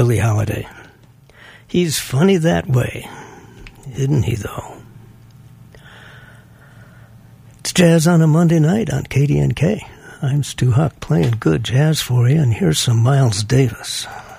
Billie Holiday. He's funny that way, isn't he, though? It's Jazz on a Monday night on KDNK. I'm Stu Huck playing good jazz for you, and here's some Miles Davis.